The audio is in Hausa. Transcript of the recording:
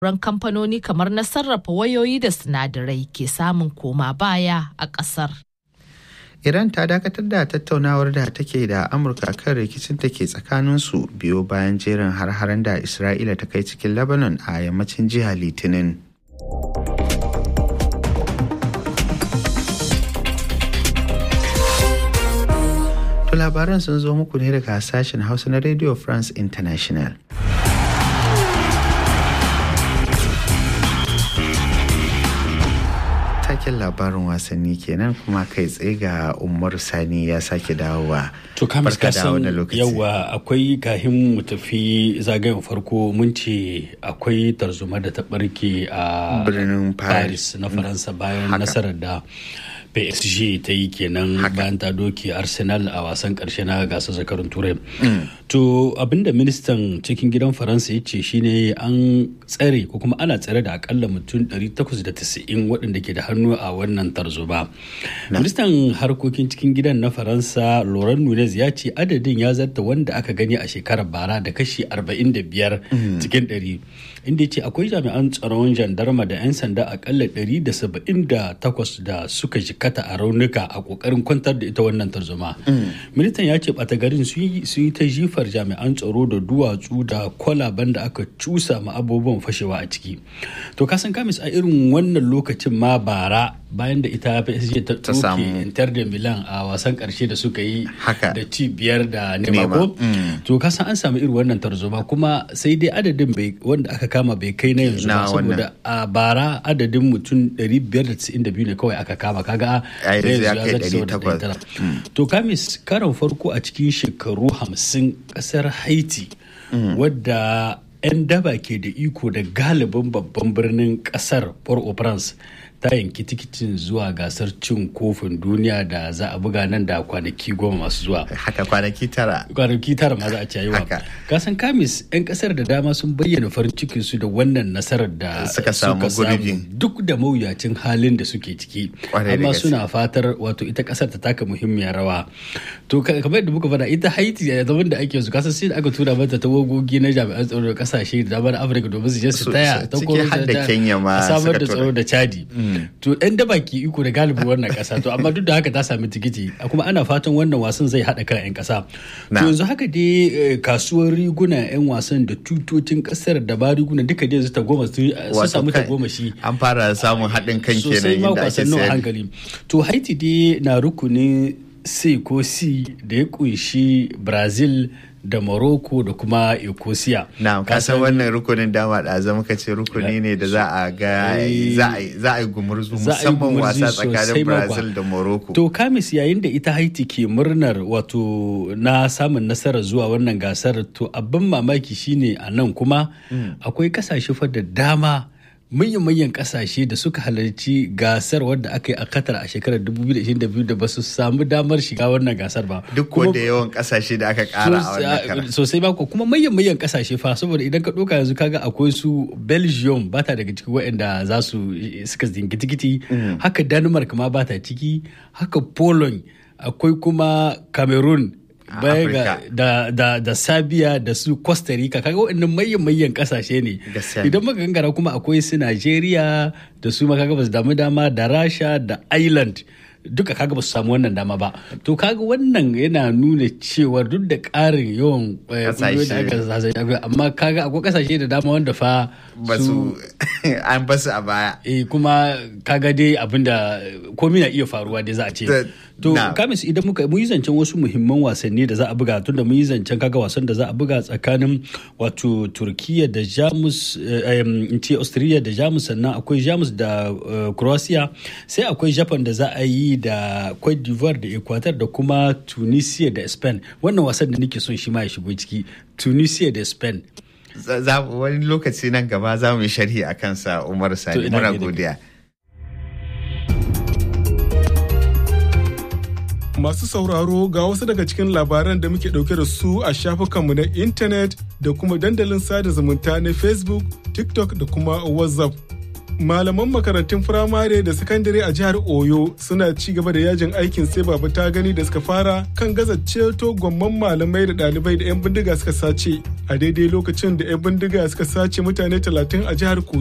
ran kamfanoni kamar na sarrafa wayoyi da sinadarai ke samun koma baya a ƙasar. Iran ta dakatar da tattaunawar da take da Amurka kan rikicin da ke tsakaninsu biyo bayan jerin har-haren da Isra'ila ta kai cikin Lebanon a yammacin jiya Litinin. To labaran sun zo muku ne daga sashen Hausa na Radio France International. Taken labarin wasanni kenan kuma kai tsaye ga Umar Sani ya sake dawowa. To kamis kasan yawa akwai kahin mu tafi zagayen farko mun ce akwai tarzoma da ta barke a birnin Paris na Faransa bayan nasarar da PSG ta yi kenan bayan ta doke Arsenal a wasan karshe na gasar zakarun Turai. To abinda ministan cikin gidan Faransa ya ce shine an tsare ko kuma ana tsare da akalla mutum 890 waɗanda ke da hannu a wannan tarzoma. Ministan harkokin cikin gidan na Faransa Laurent Nunez ya ce adadin ya zarta wanda aka gani a shekarar bara da kashi 45 cikin 100. Inda ya ce akwai jami'an tsaron jandarma da 'yan sanda akalla 178 da suka jikata a raunuka a kokarin kwantar da ita wannan tarzoma. Ministan ya ce ɓata garin sun yi ta jifar jami'an tsaro da duwatsu da kwalaban da aka cusa ma abubuwan fashewa a ciki. To kasan kamis a irin wannan lokacin ma bara bayan da ita PSG ta ɗauke Inter da Milan a wasan ƙarshe da suka yi da ci 5 da nema. To kasan an samu irin wannan tarzoma kuma sai dai adadin wanda aka kama bai kai na yanzu ba saboda a bara adadin mutum 592 ne kawai aka kama kaga yanzu ya zata to kamis karon farko a cikin shekaru 50 kasar Haiti wadda 'yan daba ke da iko da galibin babban birnin kasar Port-au-Prince ta yanki tikitin zuwa gasar cin kofin duniya da za a buga nan da kwanaki 10 masu zuwa. Haka kwanaki 9 ma za a ci yawa. Kasan kamis 'yan kasar da dama sun bayyana farin cikin su da wannan nasarar da suka samu duk da mawuyacin halin da suke ciki. Amma suna fatar wato ita kasar ta taka muhimmiyar rawa. To kamar yadda muka faɗa ita Haiti a zaman da ake su kasan sai da aka tura mata tawagogi na jami'an tsaro da kasashe da dama na Afirka domin su je su taya ta samar da tsaro da Chadi. To ɗan da baki iko da galibin wannan ƙasa to amma duk da haka ta sami tikiti kuma ana fatan wannan wasan zai haɗa kan 'yan ƙasa. To yanzu haka dai kasuwar riguna 'yan wasan da tutocin ƙasar da ba riguna duka dai su samu tagomashi. An fara samun haɗin kan kenan inda ake sayar. Hankali. To Haiti dai na rukunin C ko C da ya kunshi Brazil da Morocco da kuma Ecosia. Na kasan wannan rukunin dama da zama ka ce rukuni ne da za a ga za a yi gumurzu musamman wasa tsakanin Brazil da Morocco. To kamis yayin da ita Haiti ke murnar wato na samun nasarar zuwa wannan gasar to abin mamaki shine a nan kuma akwai kasashe fa da dama manyan kasashe da suka halarci gasar wadda aka yi a Qatar a shekarar 2022 da ba su samu damar shiga wannan gasar ba. Duk wanda yawan kasashe da aka kara a wannan karar. Sosai ba ko kuma manyan kasashe fa saboda idan ka ɗauka yanzu kaga akwai su Belgium ba ta daga cikin waɗanda za su suka zingi tikiti. Haka Denmark ma ba ta ciki. Haka Poland akwai kuma Cameroon. Baya da Serbia da su Costa Rica kaga waɗannan manyan kasashe ne. Idan muka gangara kuma akwai su Nigeria da su ma kaga ba su damu dama da Rasha da Ireland duka kaga ba su samu wannan dama ba. To kaga wannan yana nuna cewa duk da ƙarin yawan kasashe amma kaga akwai kasashe da dama wanda fa su an basu a baya. Kuma kaga dai abinda komai na iya faruwa dai za a ce. To kamis idan mu yi zancen wasu muhimman wasanni da za a buga tunda mu yi zancen kaga wasan da za a buga tsakanin wato Turkiya da Jamus Austria da Jamus sannan akwai Jamus da Croatia sai akwai Japan da za a yi da Cote d'Ivoire da Ecuador da kuma Tunisia da Spain. Wannan wasan da nake son shi ma ya shigo ciki Tunisia da Spain. Wani lokaci nan gaba za mu yi sharhi a kansa Umar Sani. Muna godiya. Masu sauraro ga wasu daga cikin labaran da muke ɗauke da su a shafukanmu na intanet da kuma dandalin sada zumunta na Facebook, TikTok da kuma WhatsApp. Malaman makarantun firamare da sakandare a jihar Oyo suna ci gaba da yajin aikin sai baba ta gani da suka fara kan gaza ceto gwamman malamai da ɗalibai da 'yan bindiga suka sace a daidai lokacin da 'yan bindiga suka sace mutane 30 a jihar Kogi.